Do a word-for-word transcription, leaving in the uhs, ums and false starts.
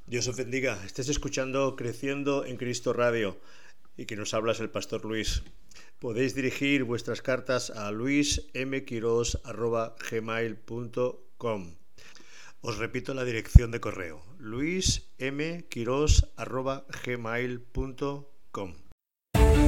Dios os bendiga. Estés escuchando Creciendo en Cristo Radio y que nos habla es el Pastor Luis. Podéis dirigir vuestras cartas a luis m quiros arroba gmail punto com. Os repito la dirección de correo: luis m quiros arroba gmail punto com.